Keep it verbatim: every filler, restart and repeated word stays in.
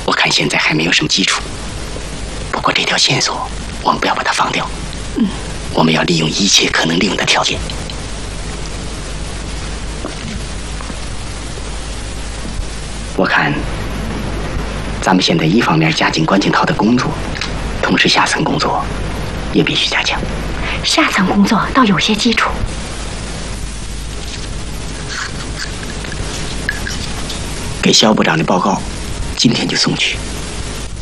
我看现在还没有什么基础。不过这条线索，我们不要把它放掉。嗯，我们要利用一切可能利用的条件。我看，咱们现在一方面加紧关景涛的工作，同时下层工作也必须加强。 下层工作倒有些基础。 给肖部长的报告，今天就送去。